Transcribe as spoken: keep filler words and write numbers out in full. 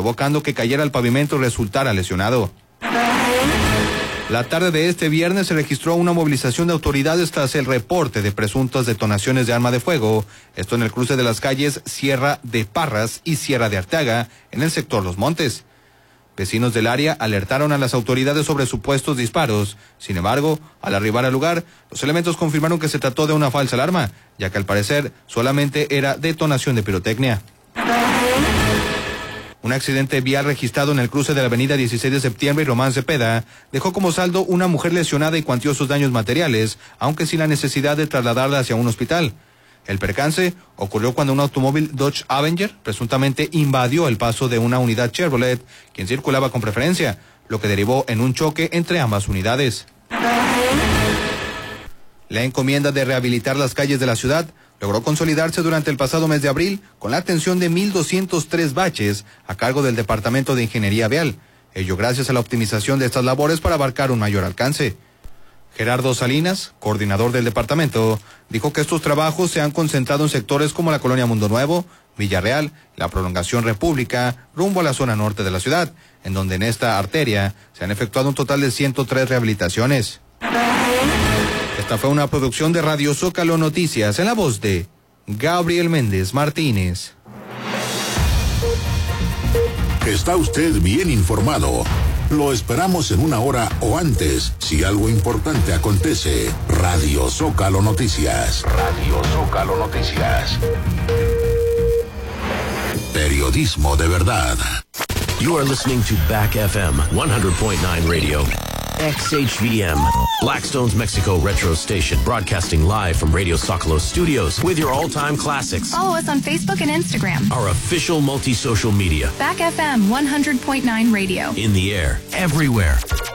provocando que cayera al pavimento y resultara lesionado. La tarde de este viernes se registró una movilización de autoridades tras el reporte de presuntas detonaciones de arma de fuego, esto en el cruce de las calles Sierra de Parras y Sierra de Arteaga, en el sector Los Montes. Vecinos del área alertaron a las autoridades sobre supuestos disparos. Sin embargo, al arribar al lugar, los elementos confirmaron que se trató de una falsa alarma, ya que al parecer solamente era detonación de pirotecnia. Un accidente vial registrado en el cruce de la avenida dieciséis de septiembre y Román Cepeda dejó como saldo una mujer lesionada y cuantiosos daños materiales, aunque sin la necesidad de trasladarla hacia un hospital. El percance ocurrió cuando un automóvil Dodge Avenger presuntamente invadió el paso de una unidad Chevrolet, quien circulaba con preferencia, lo que derivó en un choque entre ambas unidades. La encomienda de rehabilitar las calles de la ciudad logró consolidarse durante el pasado mes de abril con la atención de mil doscientos tres baches a cargo del Departamento de Ingeniería Vial, ello gracias a la optimización de estas labores para abarcar un mayor alcance. Gerardo Salinas, coordinador del departamento, dijo que estos trabajos se han concentrado en sectores como la Colonia Mundo Nuevo, Villarreal, la prolongación República, rumbo a la zona norte de la ciudad, en donde en esta arteria se han efectuado un total de ciento tres rehabilitaciones. Esta fue una producción de Radio Zócalo Noticias en la voz de Gabriel Méndez Martínez. Está usted bien informado. Lo esperamos en una hora o antes, si algo importante acontece. Radio Zócalo Noticias. Radio Zócalo Noticias. Periodismo de verdad. You are listening to Back F M one hundred point nine Radio. X H V M, Blackstone's Mexico Retro Station, broadcasting live from Radio Zócalo Studios with your all-time classics. Follow us on Facebook and Instagram. Our official multi-social media. Back F M one hundred point nine Radio. In the air, everywhere.